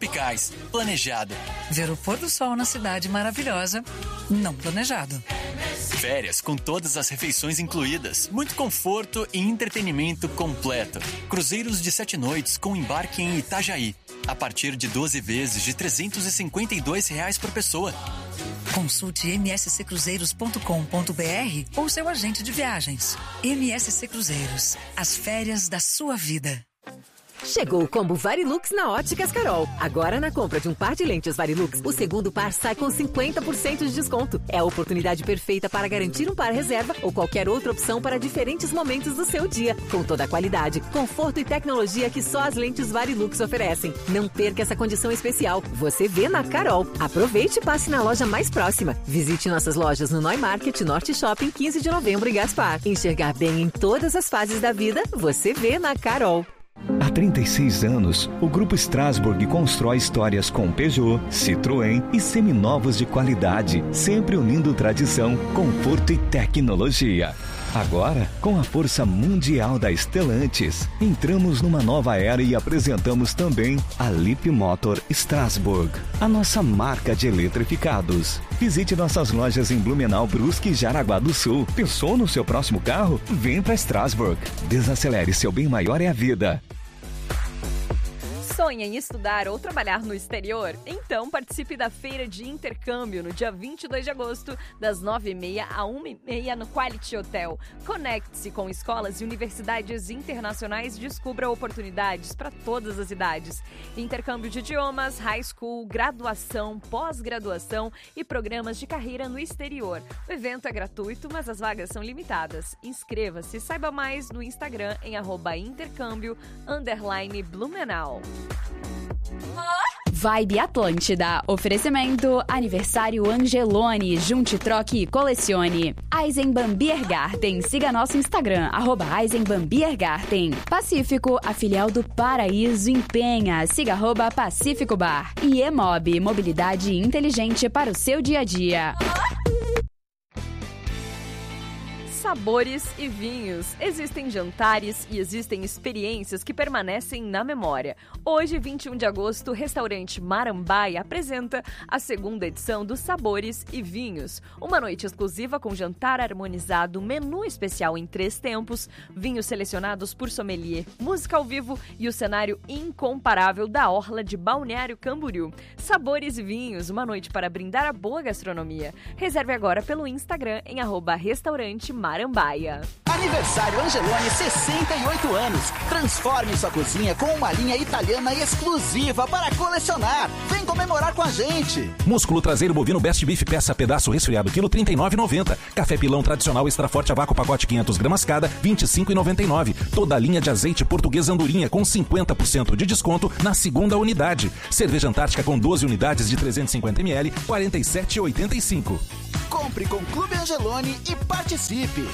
tropicais, planejado. Ver o pôr do sol na cidade maravilhosa, não planejado. Férias com todas as refeições incluídas, muito conforto e entretenimento completo. Cruzeiros de 7 noites com embarque em Itajaí, a partir de 12 vezes de R$ 352 por pessoa. Consulte msccruzeiros.com.br ou seu agente de viagens. MSC Cruzeiros, as férias da sua vida. Chegou o combo Varilux na Óticas Carol. Agora, na compra de um par de lentes Varilux, o segundo par sai com 50% de desconto. É a oportunidade perfeita para garantir um par reserva ou qualquer outra opção para diferentes momentos do seu dia. Com toda a qualidade, conforto e tecnologia que só as lentes Varilux oferecem. Não perca essa condição especial. Você vê na Carol. Aproveite e passe na loja mais próxima. Visite nossas lojas no Neumarket, Norte Shopping, 15 de novembro e Gaspar. Enxergar bem em todas as fases da vida, você vê na Carol. Há 36 anos, o Grupo Strasbourg constrói histórias com Peugeot, Citroën e seminovos de qualidade, sempre unindo tradição, conforto e tecnologia. Agora, com a força mundial da Stellantis, entramos numa nova era e apresentamos também a Leapmotor Strasbourg, a nossa marca de eletrificados. Visite nossas lojas em Blumenau, Brusque e Jaraguá do Sul. Pensou no seu próximo carro? Vem para Strasbourg. Desacelere, seu bem maior é a vida. Sonha em estudar ou trabalhar no exterior? Então participe da Feira de Intercâmbio no dia 22 de agosto, das 9h30 a 1h30 no Quality Hotel. Conecte-se com escolas e universidades internacionais e descubra oportunidades para todas as idades. Intercâmbio de idiomas, high school, graduação, pós-graduação e programas de carreira no exterior. O evento é gratuito, mas as vagas são limitadas. Inscreva-se e saiba mais no Instagram em @intercâmbio_Blumenau. Vibe Atlântida. Oferecimento aniversário Angelone. Junte, troque e colecione. Eisenbahn Biergarten. Siga nosso Instagram, @Eisenbahn Biergarten. Pacífico, a filial do Paraíso em Penha. Siga @Pacífico Bar. E Emob, mobilidade inteligente para o seu dia a dia. Sabores e vinhos. Existem jantares e existem experiências que permanecem na memória. Hoje, 21 de agosto, o restaurante Marambaia apresenta a segunda edição dos Sabores e Vinhos. Uma noite exclusiva com jantar harmonizado, menu especial em 3 tempos, vinhos selecionados por sommelier, música ao vivo e o cenário incomparável da orla de Balneário Camboriú. Sabores e Vinhos, uma noite para brindar a boa gastronomia. Reserve agora pelo Instagram em @restaurante Marambaia. Aniversário Angelone, 68 anos. Transforme sua cozinha com uma linha italiana exclusiva para colecionar. Vem comemorar com a gente. Músculo traseiro bovino Best Beef peça pedaço resfriado quilo R$ 39,90. Café pilão tradicional extra forte a vácuo pacote 500 gramas cada R$ 25,99. Toda a linha de azeite português Andorinha com 50% de desconto na segunda unidade. Cerveja Antártica com 12 unidades de 350 ml, R$ 47,85. Compre com Clube Angelone e participe.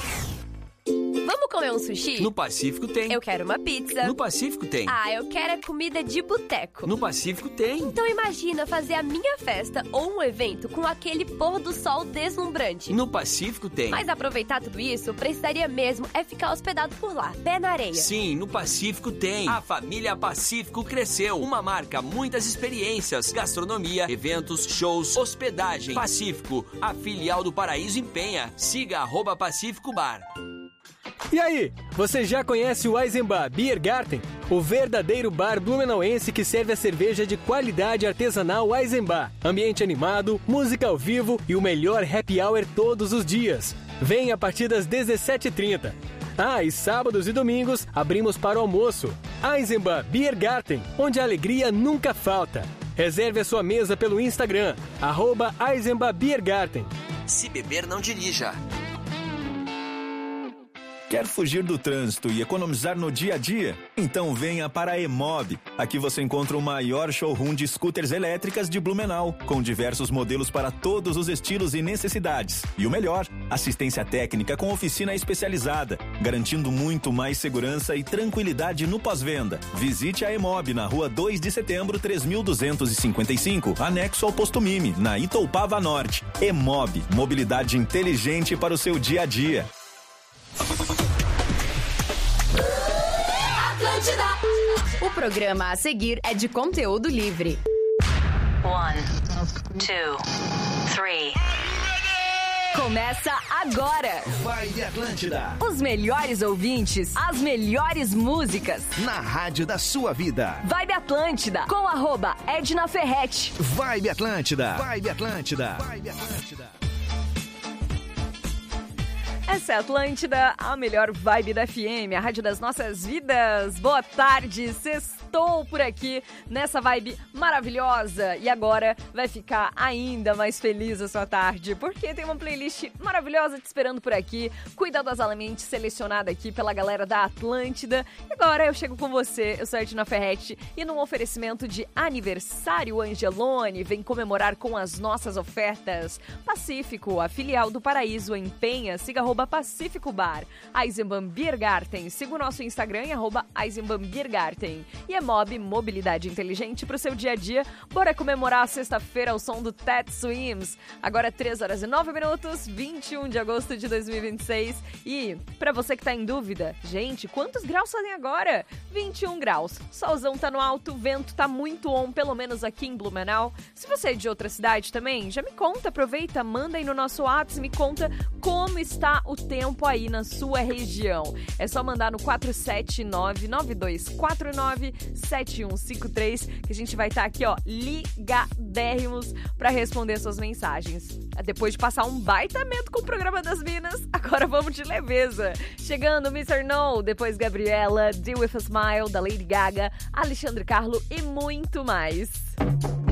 Vamos comer um sushi? No Pacífico tem. Eu quero uma pizza. No Pacífico tem. Ah, eu quero é comida de boteco. No Pacífico tem. Então imagina fazer a minha festa ou um evento com aquele pôr do sol deslumbrante. No Pacífico tem. Mas aproveitar tudo isso, precisaria mesmo é ficar hospedado por lá, pé na areia. Sim, no Pacífico tem. A família Pacífico cresceu. Uma marca, muitas experiências, gastronomia, eventos, shows, hospedagem. Pacífico, a filial do Paraíso em Penha. Siga @Pacífico Bar. E aí, você já conhece o Eisenbahn Biergarten? O verdadeiro bar blumenauense que serve a cerveja de qualidade artesanal Eisenbahn. Ambiente animado, música ao vivo e o melhor happy hour todos os dias. Venha a partir das 17h30. Ah, e sábados e domingos abrimos para o almoço. Eisenbahn Biergarten, onde a alegria nunca falta. Reserve a sua mesa pelo Instagram, @Eisenbahn Biergarten. Se beber, não dirija. Quer fugir do trânsito e economizar no dia a dia? Então venha para a Emob. Aqui você encontra o maior showroom de scooters elétricas de Blumenau, com diversos modelos para todos os estilos e necessidades. E o melhor, assistência técnica com oficina especializada, garantindo muito mais segurança e tranquilidade no pós-venda. Visite a Emob na rua 2 de setembro, 3255, anexo ao Posto Mime, na Itoupava Norte. Emob, mobilidade inteligente para o seu dia a dia. O programa a seguir é de conteúdo livre. 1, 2, 3. Começa agora! Vibe Atlântida. Os melhores ouvintes, as melhores músicas. Na rádio da sua vida. Vibe Atlântida, com @Edna Ferretti. Vibe Atlântida. Vibe Atlântida. Vibe Atlântida. Essa é a Atlântida, a melhor vibe da FM, a rádio das nossas vidas. Boa tarde, sextou por aqui nessa vibe maravilhosa. E agora vai ficar ainda mais feliz a sua tarde, porque tem uma playlist maravilhosa te esperando por aqui, cuidadosamente selecionada aqui pela galera da Atlântida. E agora eu chego com você, eu sou a Edna Ferretti, e num oferecimento de aniversário Angelone, vem comemorar com as nossas ofertas. Pacífico, a filial do Paraíso em Penha, siga @Pacífico Bar. Eisenbahn Biergarten, siga o nosso Instagram em @Eisenbahn Biergarten. E Emob, mobilidade inteligente pro seu dia a dia. Bora comemorar a sexta-feira ao som do Ted Swims. Agora 3h09, 21 de agosto de 2026. E pra você que tá em dúvida, gente, quantos graus fazem agora? 21 graus. Solzão tá no alto, vento tá muito on, pelo menos aqui em Blumenau. Se você é de outra cidade também, já me conta, aproveita, manda aí no nosso WhatsApp, me conta como está o tempo aí na sua região. É só mandar no 479-9249-7153 que a gente vai estar aqui, ó, ligadérrimos pra responder suas mensagens. Depois de passar um baita medo com o programa das Minas, agora vamos de leveza. Chegando Mr. No, depois Gabriela, Deal With A Smile, da Lady Gaga, Alexandre Carlo e muito mais.